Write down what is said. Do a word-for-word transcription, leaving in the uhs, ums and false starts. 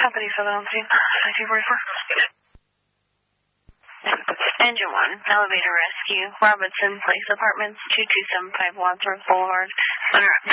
Company seven on scene, nineteen forty-four. Engine one, elevator rescue, Robinson Place Apartments, two two seven five Wadsworth Boulevard, Monroe.